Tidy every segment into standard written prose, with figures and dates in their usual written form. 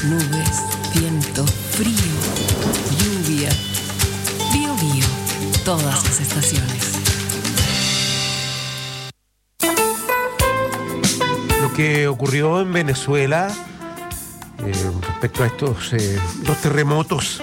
nubes, viento, frío, lluvia. Bío Bío, todas las estaciones. Lo que ocurrió en Venezuela respecto a estos dos terremotos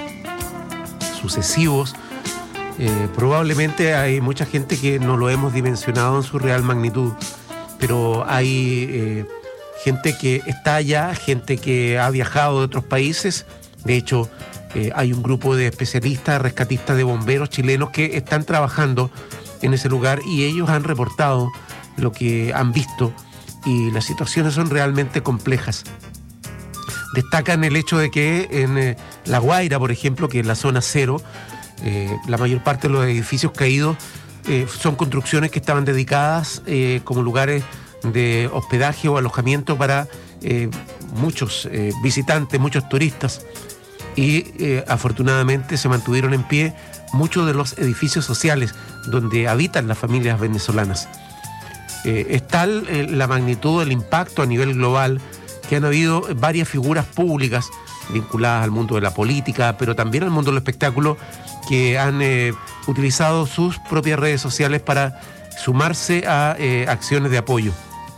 sucesivos, probablemente hay mucha gente que no lo hemos dimensionado en su real magnitud, pero hay gente que está allá, gente que ha viajado de otros países. De hecho, hay un grupo de especialistas, rescatistas de bomberos chilenos que están trabajando en ese lugar y ellos han reportado lo que han visto y las situaciones son realmente complejas. Destacan el hecho de que en La Guaira, por ejemplo, que es la zona cero, la mayor parte de los edificios caídos son construcciones que estaban dedicadas como lugares de hospedaje o alojamiento para muchos visitantes, muchos turistas. Y afortunadamente se mantuvieron en pie muchos de los edificios sociales donde habitan las familias venezolanas. Es tal la magnitud del impacto a nivel global que han habido varias figuras públicas vinculadas al mundo de la política, pero también al mundo del espectáculo, que han utilizado sus propias redes sociales para sumarse a acciones de apoyo.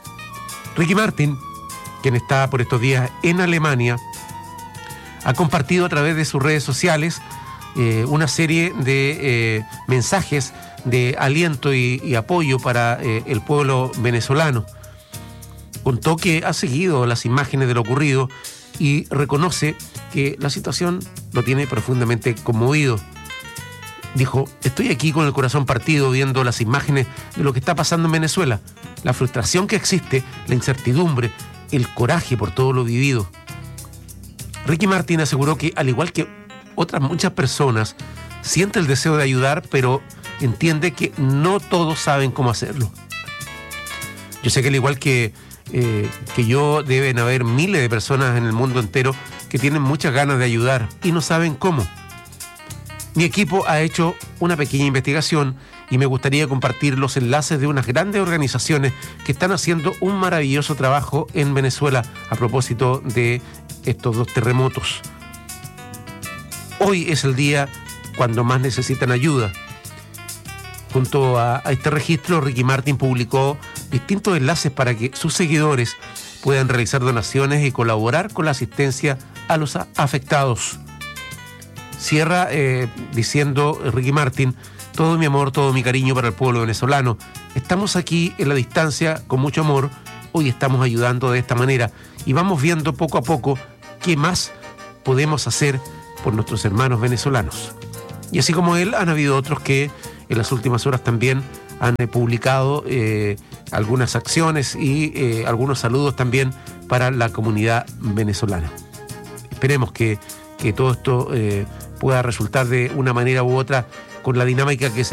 Ricky Martin, quien está por estos días en Alemania, ha compartido a través de sus redes sociales una serie de mensajes de aliento y apoyo para el pueblo venezolano. Contó que ha seguido las imágenes de lo ocurrido y reconoce que la situación lo tiene profundamente conmovido. Dijo: estoy aquí con el corazón partido viendo las imágenes de lo que está pasando en Venezuela, la frustración que existe, la incertidumbre, el coraje por todo lo vivido. Ricky Martin aseguró que, al igual que otras muchas personas, siente el deseo de ayudar, pero entiende que no todos saben cómo hacerlo. Yo sé que al igual que yo, deben haber miles de personas en el mundo entero que tienen muchas ganas de ayudar y no saben cómo. Mi equipo ha hecho una pequeña investigación y me gustaría compartir los enlaces de unas grandes organizaciones que están haciendo un maravilloso trabajo en Venezuela a propósito de estos dos terremotos. Hoy es el día cuando más necesitan ayuda. Junto a este registro, Ricky Martin publicó distintos enlaces para que sus seguidores puedan realizar donaciones y colaborar con la asistencia a los afectados. Cierra diciendo Ricky Martin: todo mi amor, todo mi cariño para el pueblo venezolano. Estamos aquí en la distancia con mucho amor. Hoy estamos ayudando de esta manera y vamos viendo poco a poco qué más podemos hacer por nuestros hermanos venezolanos. Y así como él, han habido otros que en las últimas horas también han publicado algunas acciones y algunos saludos también para la comunidad venezolana. Esperemos que todo esto pueda resultar de una manera u otra con la dinámica que se